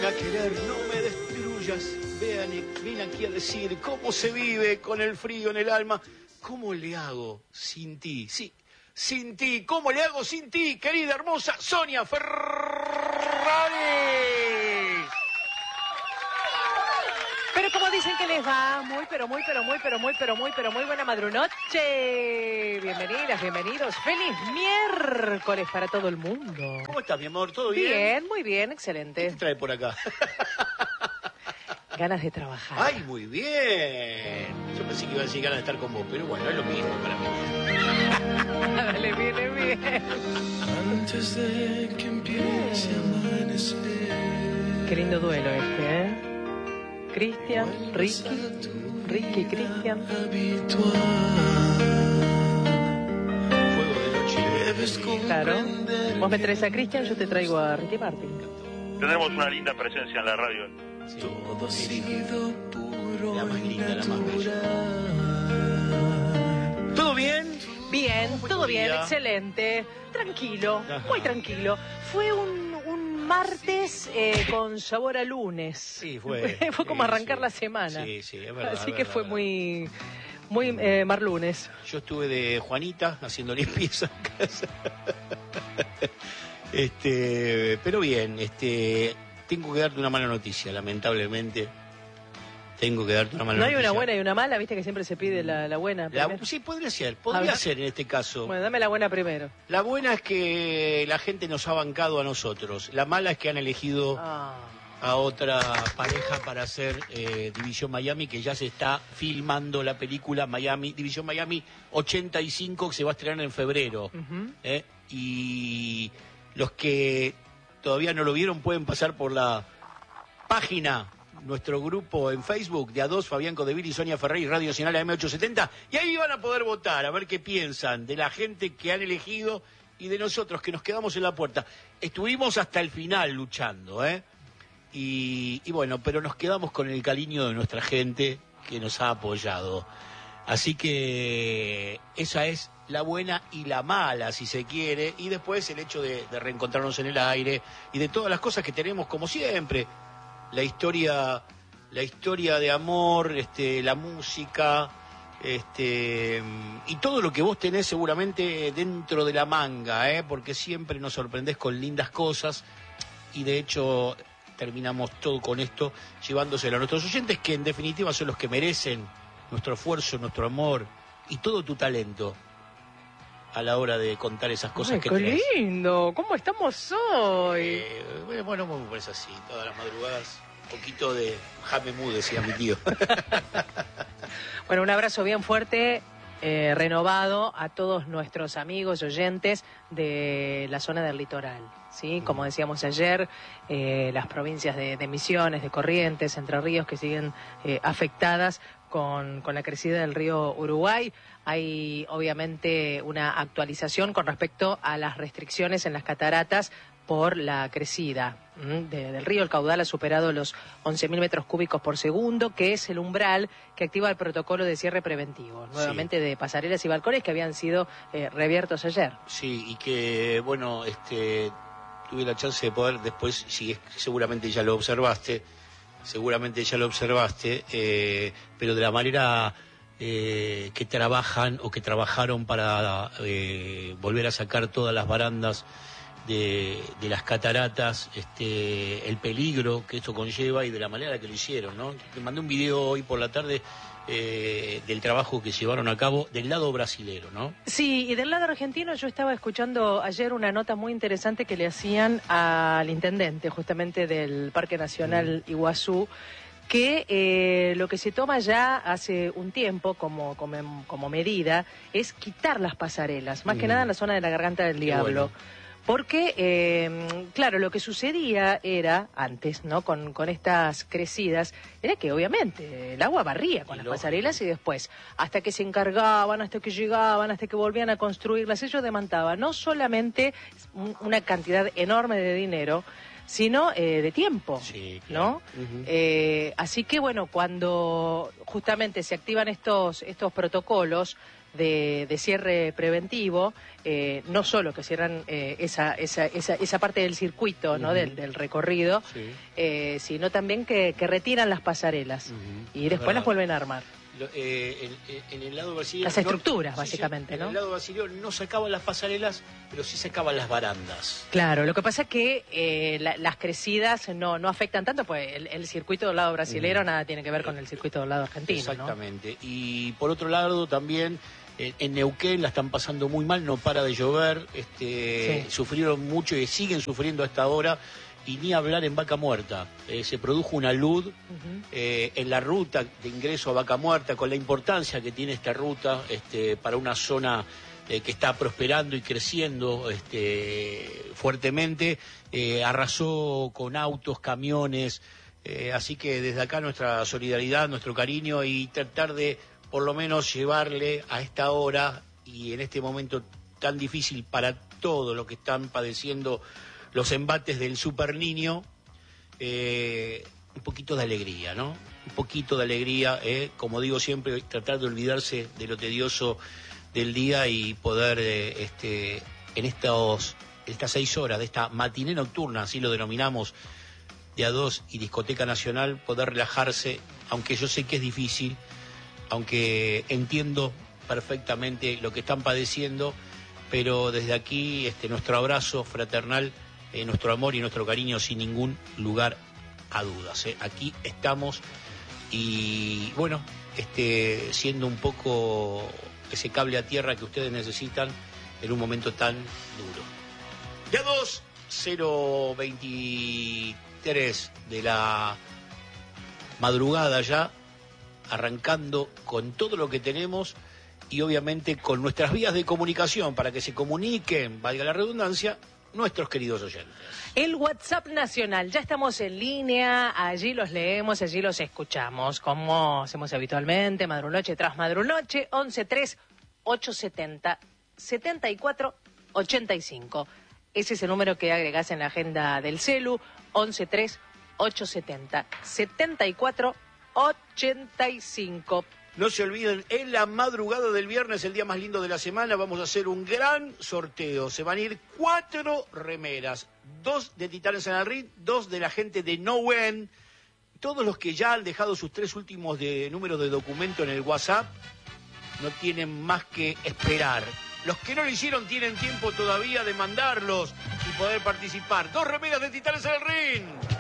a querer, no me destruyas. Ven aquí a decir cómo se vive con el frío en el alma. ¿Cómo le hago sin ti? Sí, sin ti. ¿Cómo le hago sin ti, querida hermosa Sonia Ferrari? Pero como dicen que les va, muy buena madrunoche. Bienvenidas, bienvenidos. Feliz miércoles para todo el mundo. ¿Cómo estás, mi amor? ¿Todo bien? Bien, muy bien, excelente. ¿Qué te trae por acá? Ganas de trabajar. ¡Ay, muy bien! Yo pensé que iba a decir ganas de estar con vos, pero bueno, es lo mismo para mí. Dale, viene bien. Antes de que empiece a amanecer. Qué lindo duelo este, ¿eh? Cristian, Ricky, Cristian. Fuego de noche. Claro. Vos me traes a Cristian, yo te traigo a Ricky Martin. Tenemos una linda presencia en la radio. Sí, Todo ha sido puro la más linda, la más bella. natural. ¿Todo bien? Bien, ¿Cómo fue todo tu bien, día? excelente. Tranquilo, Ajá. muy tranquilo. Fue un martes con sabor a lunes. Sí, fue. Fue como Sí, arrancar sí. la semana. Sí, sí, es verdad. Así es que verdad, fue es muy marlunes. verdad. Yo estuve de Juanita haciendo limpieza en casa. Pero bien, tengo que darte una mala noticia, lamentablemente. Tengo que darte una mala No hay noticia. una buena y una mala, viste que siempre se pide la buena primero. Sí, podría ser A ver. en este caso. Bueno, dame la buena primero. La buena es que la gente nos ha bancado a nosotros. La mala es que han elegido a otra pareja para hacer División Miami, que ya se está filmando la película División Miami 85, que se va a estrenar en febrero. Ujú. Y los que todavía no lo vieron pueden pasar por la página, nuestro grupo en Facebook de A2, Fabián Codeville y Sonia Ferrari, Radio Nacional AM870, y ahí van a poder votar, a ver qué piensan de la gente que han elegido y de nosotros que nos quedamos en la puerta. Estuvimos hasta el final luchando, y bueno, pero nos quedamos con el cariño de nuestra gente que nos ha apoyado. Así que esa es la buena y la mala, si se quiere, y después el hecho de reencontrarnos en el aire y de todas las cosas que tenemos como siempre. La historia de amor, la música, y todo lo que vos tenés seguramente dentro de la manga, porque siempre nos sorprendés con lindas cosas, y de hecho terminamos todo con esto llevándoselo a nuestros oyentes, que en definitiva son los que merecen nuestro esfuerzo, nuestro amor y todo tu talento a la hora de contar esas cosas. Ay, que qué tenés. lindo, ¿cómo estamos hoy? Bueno, pues así, todas las madrugadas, un poquito de jamemú, decía mi tío. Bueno, un abrazo bien fuerte, renovado a todos nuestros amigos y oyentes de la zona del litoral, ¿sí? Como decíamos ayer, las provincias de Misiones, de Corrientes, Entre Ríos, que siguen afectadas con la crecida del río Uruguay. Hay obviamente una actualización con respecto a las restricciones en las cataratas por la crecida del río. El caudal ha superado los 11.000 metros cúbicos por segundo, que es el umbral que activa el protocolo de cierre preventivo, nuevamente de pasarelas y balcones que habían sido reabiertos ayer. Sí, y que, bueno, tuve la chance de poder después, seguramente ya lo observaste, pero de la manera que trabajan o que trabajaron para volver a sacar todas las barandas de las cataratas, el peligro que esto conlleva y de la manera que lo hicieron, ¿no? Te mandé un video hoy por la tarde del trabajo que llevaron a cabo del lado brasilero, ¿no? Sí, y del lado argentino yo estaba escuchando ayer una nota muy interesante que le hacían al intendente justamente del Parque Nacional Iguazú, que lo que se toma ya hace un tiempo como medida es quitar las pasarelas, más que nada en la zona de la Garganta del Diablo. Bueno. Porque, claro, lo que sucedía era, antes, ¿no? Con estas crecidas, era que obviamente el agua barría con las pasarelas y después, hasta que se encargaban, hasta que llegaban, hasta que volvían a construirlas, ellos demandaban no solamente una cantidad enorme de dinero, sino de tiempo, sí, claro. ¿no? Uh-huh. Así que, bueno, cuando justamente se activan estos protocolos, de cierre preventivo, no solo que cierran esa parte del circuito, ¿no? del recorrido, Sí. sino también que retiran las pasarelas y después las vuelven a armar. En el lado brasileño... Las estructuras, sí, básicamente, en ¿no? el lado brasileño no sacaban las pasarelas, pero sí sacaban las barandas. Claro, lo que pasa es que las crecidas no afectan tanto, pues el circuito del lado brasilero nada tiene que ver con el circuito del lado argentino, Exactamente. ¿No? Y por otro lado también en Neuquén la están pasando muy mal, no para de llover, Sí. sufrieron mucho y siguen sufriendo hasta ahora. Y ni hablar en Vaca Muerta. Se produjo una luz en la ruta de ingreso a Vaca Muerta, con la importancia que tiene esta ruta para una zona que está prosperando y creciendo fuertemente. Arrasó con autos, camiones. Así que desde acá nuestra solidaridad, nuestro cariño y tratar de por lo menos llevarle a esta hora y en este momento tan difícil para todo lo que están padeciendo los embates del Super Niño, un poquito de alegría, ¿no? Un poquito de alegría, como digo siempre, tratar de olvidarse de lo tedioso del día y poder, en estas 6 horas de esta matiné nocturna, así lo denominamos, de A2 y Discoteca Nacional, poder relajarse, aunque yo sé que es difícil, aunque entiendo perfectamente lo que están padeciendo, pero desde aquí nuestro abrazo fraternal, nuestro amor y nuestro cariño sin ningún lugar a dudas. Aquí estamos y bueno, siendo un poco ese cable a tierra que ustedes necesitan en un momento tan duro. Ya 2:023 de la madrugada ya, arrancando con todo lo que tenemos y obviamente con nuestras vías de comunicación para que se comuniquen, valga la redundancia, nuestros queridos oyentes. El WhatsApp nacional, ya estamos en línea, allí los leemos, allí los escuchamos, como hacemos habitualmente, madrunoche tras madrunoche, 113870-7485. Ese es el número que agregás en la agenda del celu, 113870-7485. No se olviden, en la madrugada del viernes, el día más lindo de la semana, vamos a hacer un gran sorteo. Se van a ir 4 remeras, 2 de Titanes en el Ring, 2 de la gente de Nowen. Todos los que ya han dejado sus 3 últimos números de documento en el WhatsApp, no tienen más que esperar. Los que no lo hicieron tienen tiempo todavía de mandarlos y poder participar. 2 remeras de Titanes en el Ring.